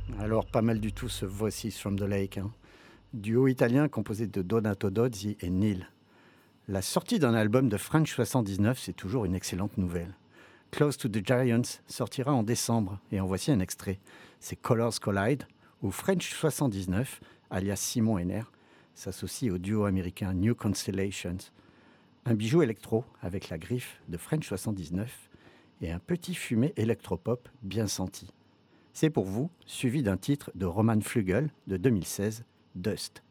Alors, pas mal du tout ce Voices from the Lake, hein. Duo italien composé de Donato Dozzi et Neil. La sortie d'un album de French 79, c'est toujours une excellente nouvelle. Close to the Giants sortira en décembre, et en voici un extrait. C'est Colors Collide, où French 79, alias Simon Henner, s'associe au duo américain New Constellations. Un bijou électro avec la griffe de French 79 et un petit fumet électropop bien senti. C'est pour vous, suivi d'un titre de Roman Flügel de 2016, Dust.